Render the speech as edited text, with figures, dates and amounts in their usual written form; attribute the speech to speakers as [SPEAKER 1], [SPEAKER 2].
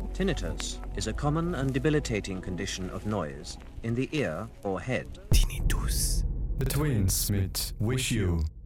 [SPEAKER 1] Tinnitus is a common and debilitating condition of noise in the ear or head.
[SPEAKER 2] Tinnitus.
[SPEAKER 3] The Twins mit Wish You.